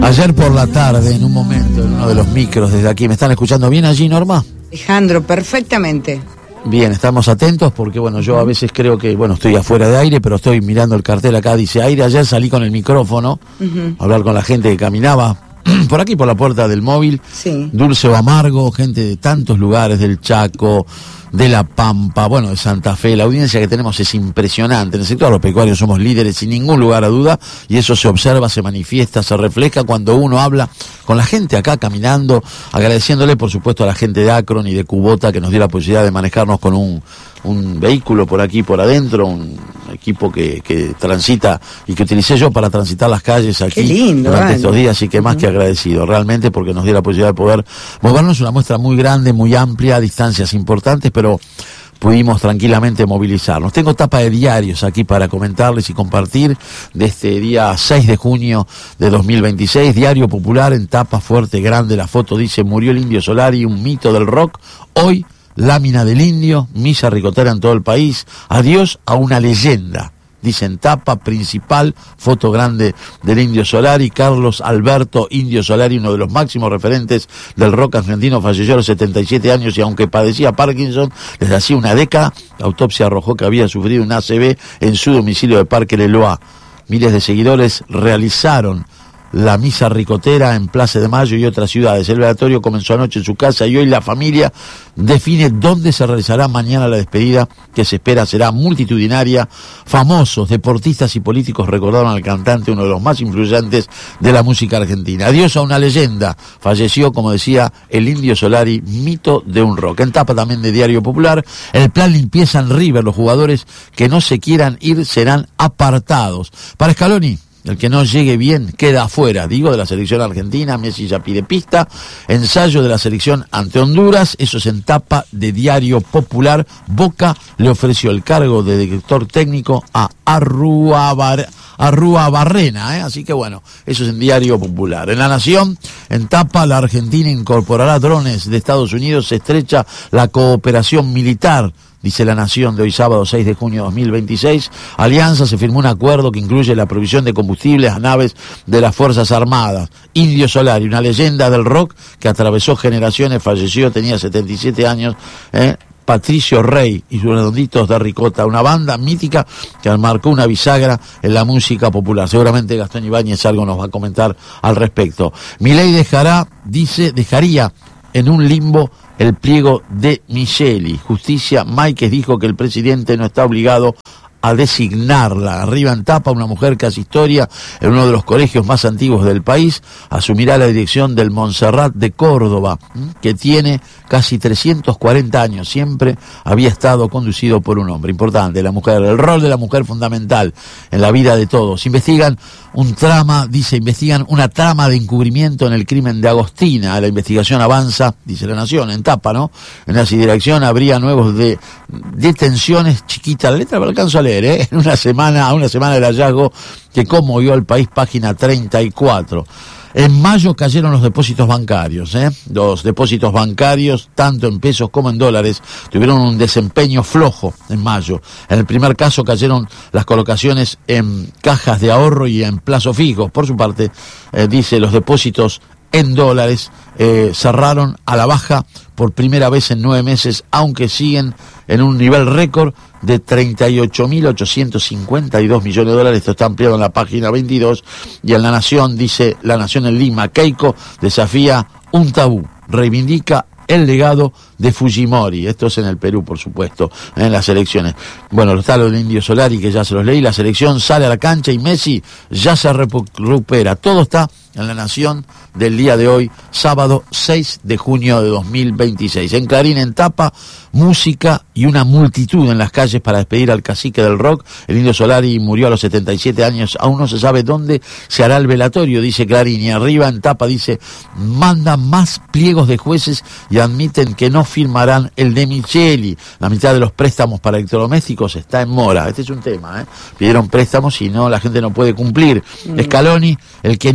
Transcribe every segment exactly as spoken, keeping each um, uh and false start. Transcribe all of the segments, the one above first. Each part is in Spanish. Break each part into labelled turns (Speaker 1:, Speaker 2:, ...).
Speaker 1: Ayer por la tarde, en un momento, en uno de los micros desde aquí, ¿me están escuchando bien allí, Norma?
Speaker 2: Alejandro, perfectamente.
Speaker 1: Bien, estamos atentos porque, bueno, yo a veces creo que, bueno, estoy afuera de aire, pero estoy mirando el cartel acá, dice aire. Ayer salí con el micrófono uh-huh. a hablar con la gente que caminaba por aquí, por la puerta del móvil.
Speaker 2: Sí.
Speaker 1: Dulce o amargo, gente de tantos lugares, del Chaco, de La Pampa, bueno, de Santa Fe. La audiencia que tenemos es impresionante. En el sector agropecuario somos líderes sin ningún lugar a duda, y eso se observa, se manifiesta, se refleja cuando uno habla con la gente acá caminando, agradeciéndole por supuesto a la gente de Akron y de Kubota que nos dio la posibilidad de manejarnos con un, un vehículo por aquí, por adentro, un equipo que, que transita y que utilicé yo para transitar las calles aquí
Speaker 2: lindo,
Speaker 1: durante
Speaker 2: vale.
Speaker 1: estos días, así que más uh-huh. que agradecido realmente, porque nos dio la posibilidad de poder movernos, una muestra muy grande, muy amplia, a distancias importantes, pero pudimos tranquilamente movilizarnos. Tengo tapa de diarios aquí para comentarles y compartir de este día seis de junio de dos mil veintiséis. Diario Popular, en tapa fuerte, grande, la foto dice: murió el Indio Solari, un mito del rock. Hoy, lámina del Indio, misa ricotera en todo el país. Adiós a una leyenda. Dicen tapa principal, foto grande del Indio Solari. Carlos Alberto Indio Solari, uno de los máximos referentes del rock argentino, falleció a los setenta y siete años y aunque padecía Parkinson desde hacía una década, la autopsia arrojó que había sufrido un A C V en su domicilio de Parque Leloa. Miles de seguidores realizaron la misa ricotera en Plaza de Mayo y otras ciudades. El velatorio comenzó anoche en su casa y hoy la familia define dónde se realizará mañana la despedida, que se espera será multitudinaria. Famosos, deportistas y políticos recordaron al cantante, uno de los más influyentes de la música argentina. Adiós a una leyenda. Falleció, como decía, el Indio Solari, mito de un rock. En tapa también de Diario Popular, el plan limpieza en River. Los jugadores que no se quieran ir serán apartados. Para Scaloni, el que no llegue bien queda afuera, digo, de la selección argentina. Messi ya pide pista. Ensayo de la selección ante Honduras, eso es en tapa de Diario Popular. Boca le ofreció el cargo de director técnico a Arruabar, Arruabarrena, ¿eh? Así que bueno, eso es en Diario Popular. En La Nación, en tapa, la Argentina incorporará drones de Estados Unidos, se estrecha la cooperación militar. Dice La Nación de hoy sábado seis de junio de dos mil veintiséis, Alianza se firmó un acuerdo que incluye la provisión de combustibles a naves de las Fuerzas Armadas. Indio Solari, una leyenda del rock que atravesó generaciones, falleció, tenía setenta y siete años, ¿eh? Patricio Rey y sus Redonditos de Ricota, una banda mítica que marcó una bisagra en la música popular. Seguramente Gastón Ibáñez algo nos va a comentar al respecto. Milei dejará, dice, dejaría en un limbo el pliego de Micheli. Justicia, Máquez dijo que el presidente no está obligado a designarla. Arriba en tapa, una mujer que hace historia en uno de los colegios más antiguos del país, asumirá la dirección del Montserrat de Córdoba, que tiene casi trescientos cuarenta años, siempre había estado conducido por un hombre. Importante, la mujer, el rol de la mujer fundamental en la vida de todos. Investigan un trama, dice, investigan una trama de encubrimiento en el crimen de Agostina. La investigación avanza, dice La Nación, en tapa, ¿no? En esa dirección habría nuevos de detenciones, chiquita la letra, pero alcanzo a leer, ¿eh? En una semana, a una semana del hallazgo que conmovió al país, página treinta y cuatro. En mayo cayeron los depósitos bancarios, ¿eh? Los depósitos bancarios, tanto en pesos como en dólares, tuvieron un desempeño flojo en mayo. En el primer caso cayeron las colocaciones en cajas de ahorro y en plazos fijos. Por su parte, eh, dice, los depósitos en dólares eh, cerraron a la baja por primera vez en nueve meses, aunque siguen en un nivel récord de treinta y ocho mil ochocientos cincuenta y dos millones de dólares. Esto está ampliado en la página veintidós. Y en La Nación, dice La Nación en Lima, Keiko desafía un tabú, reivindica el legado de Fujimori. Esto es en el Perú, por supuesto, en las elecciones. Bueno, está lo del Indio Solari, que ya se los leí. La selección sale a la cancha y Messi ya se recupera. Todo está en La Nación del día de hoy, sábado seis de junio de dos mil veintiséis. En Clarín, en tapa, música y una multitud en las calles para despedir al cacique del rock. El Indio Solari murió a los setenta y siete años. Aún no se sabe dónde se hará el velatorio, dice Clarín. Y arriba en tapa dice: mandan más pliegos de jueces y admiten que no firmarán el de Micheli. La mitad de los préstamos para electrodomésticos está en mora. Este es un tema, ¿eh? Pidieron préstamos y no, la gente no puede cumplir. Mm. Scaloni, el que no llegue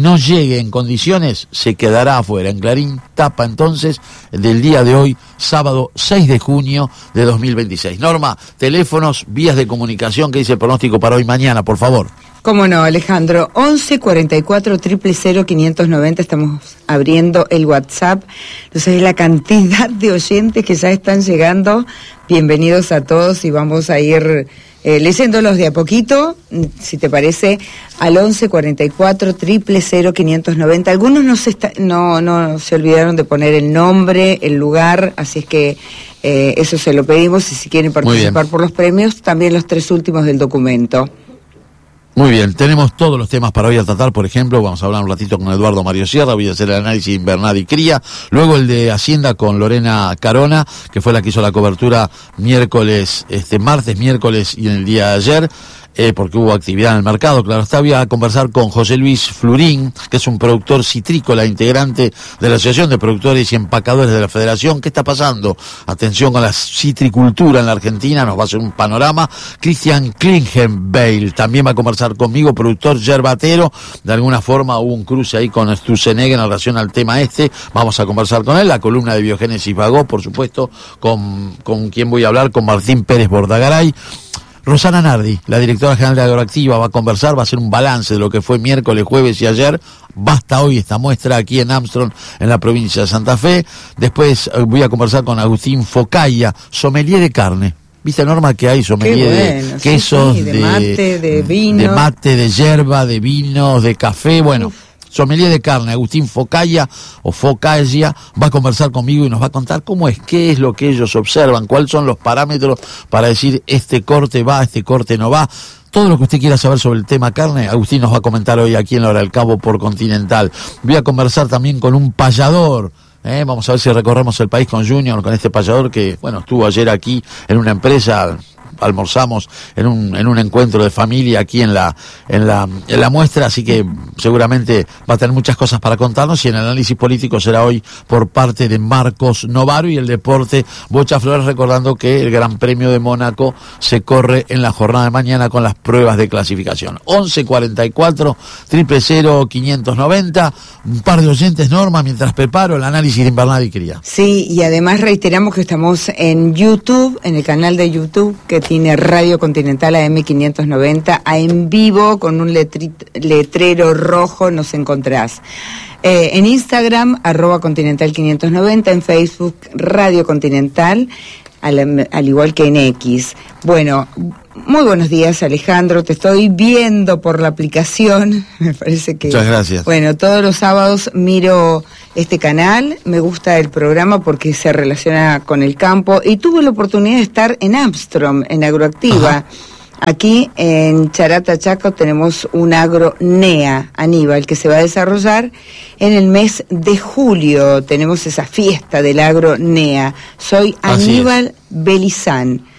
Speaker 1: llegue en condiciones se quedará afuera. En Clarín tapa entonces del día de hoy, sábado seis de junio de dos mil veintiséis. Norma, teléfonos, vías de comunicación, que dice el pronóstico para hoy mañana, por favor.
Speaker 2: Cómo no, Alejandro. once cuarenta y cuatro cero cero cero quinientos noventa, estamos abriendo el WhatsApp. No sabes la cantidad de oyentes que ya están llegando. Bienvenidos a todos y vamos a ir eh, leyéndolos de a poquito, si te parece, al once cuarenta y cuatro cero cero cero quinientos noventa. Algunos no se, está, no, no se olvidaron de poner el nombre, el lugar, así es que eh, eso se lo pedimos, y si quieren participar por los premios, también los tres últimos del documento.
Speaker 1: Muy bien, tenemos todos los temas para hoy a tratar. Por ejemplo, vamos a hablar un ratito con Eduardo Mario Sierra, voy a hacer el análisis de Invernada y Cría, luego el de Hacienda con Lorena Carona, que fue la que hizo la cobertura miércoles, este martes, miércoles y en el día de ayer, eh, porque hubo actividad en el mercado. Claro está, voy a conversar con José Luis Flurín, que es un productor citrícola, integrante de la Asociación de Productores y Empacadores de la Federación. ¿Qué está pasando? Atención con la citricultura en la Argentina, nos va a hacer un panorama. Cristian Klingenbeil también va a conversar conmigo, productor yerbatero. De alguna forma hubo un cruce ahí con Sturzenegger en relación al tema este. Vamos a conversar con él. La columna de Biogénesis Vagó, por supuesto, con, con quien voy a hablar, con Martín Pérez Bordagaray. Rosana Nardi, la directora general de Agroactiva, va a conversar, va a hacer un balance de lo que fue miércoles, jueves y ayer. Basta hoy esta muestra aquí en Armstrong, en la provincia de Santa Fe. Después eh, voy a conversar con Agustín Focaya, sommelier de carne. ¿Viste, Norma, que hay sommelier bueno, de quesos,
Speaker 2: sí, sí, de, de mate, de vino?
Speaker 1: De mate, de yerba, de vinos, de café, bueno... Uf. Sommelier de carne, Agustín Focaya, o Focaya, va a conversar conmigo y nos va a contar cómo es, qué es lo que ellos observan, cuáles son los parámetros para decir este corte va, este corte no va. Todo lo que usted quiera saber sobre el tema carne, Agustín nos va a comentar hoy aquí en la Hora del Cabo por Continental. Voy a conversar también con un payador. Eh, vamos a ver si recorremos el país con Junior, con este payador que, bueno, estuvo ayer aquí en una empresa. Almorzamos en un en un encuentro de familia aquí en la en la en la muestra, así que seguramente va a tener muchas cosas para contarnos, y el análisis político será hoy por parte de Marcos Novaro, y el deporte Bocha Flores, recordando que el Gran Premio de Mónaco se corre en la jornada de mañana con las pruebas de clasificación. once cuarenta y cuatro cero cero cero quinientos noventa, un par de oyentes, Norma, mientras preparo el análisis de Invernada y Cría.
Speaker 2: Sí, y además reiteramos que estamos en YouTube, en el canal de YouTube que tiene Radio Continental A M quinientos noventa, a en vivo con un letri- letrero rojo nos encontrás. Eh, en Instagram, arroba Continental quinientos noventa, en Facebook, Radio Continental, al, al igual que en X. Bueno, muy buenos días, Alejandro, te estoy viendo por la aplicación, me parece que...
Speaker 1: Muchas gracias.
Speaker 2: Bueno, todos los sábados miro este canal, me gusta el programa porque se relaciona con el campo, y tuve la oportunidad de estar en Armstrong, en Agroactiva. Ajá. Aquí en Charata, Chaco, tenemos un agronea, Aníbal, que se va a desarrollar en el mes de julio. Tenemos esa fiesta del agronea. Soy Aníbal Belizán.